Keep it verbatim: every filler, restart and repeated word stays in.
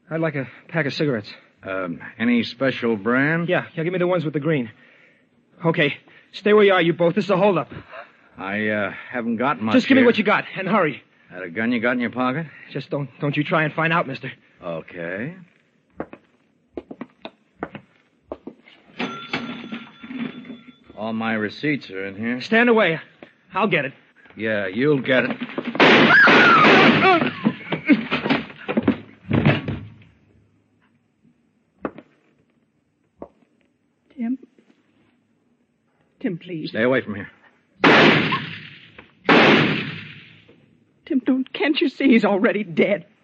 I'd like a pack of cigarettes. Um, any special brand? Yeah, yeah, give me the ones with the green. Okay, stay where you are, you both. This is a holdup. I, uh, haven't got much Just give here. me what you got, and hurry. That a gun you got in your pocket? Just don't don't you try and find out, mister. Okay. All my receipts are in here. Stand away. I'll get it. Yeah, you'll get it. Tim? Tim, please. Stay away from here. Tim, don't, can't you see he's already dead?